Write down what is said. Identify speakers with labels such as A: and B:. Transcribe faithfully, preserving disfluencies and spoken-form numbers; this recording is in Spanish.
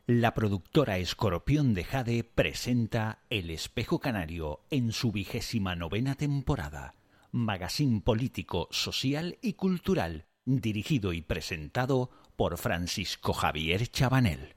A: La productora Escorpión de Jade presenta El Espejo Canario en su vigésima novena temporada. Magazín político, social y cultural, dirigido y presentado por Francisco Javier Chabanel.